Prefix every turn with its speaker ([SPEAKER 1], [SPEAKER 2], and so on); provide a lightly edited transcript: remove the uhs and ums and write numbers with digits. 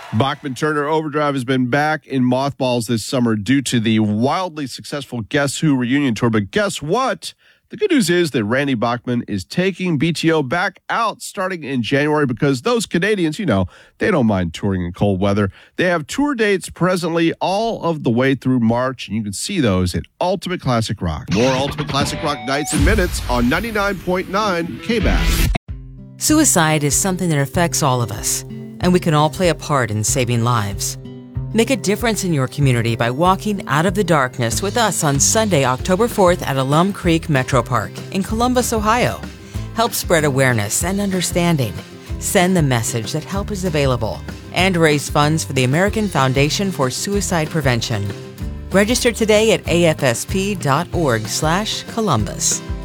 [SPEAKER 1] Bachman Turner Overdrive has been back in mothballs this summer due to the wildly successful Guess Who reunion tour. But guess what? The good news is that Randy Bachman is taking BTO back out starting in January because those Canadians, they don't mind touring in cold weather. They have tour dates presently all of the way through March, and you can see those at Ultimate Classic Rock. More Ultimate Classic Rock nights and minutes on 99.9 KBAS.
[SPEAKER 2] Suicide is something that affects all of us, and we can all play a part in saving lives. Make a difference in your community by walking out of the darkness with us on Sunday, October 4th at Alum Creek Metro Park in Columbus, Ohio. Help spread awareness and understanding. Send the message that help is available and raise funds for the American Foundation for Suicide Prevention. Register today at afsp.org/Columbus.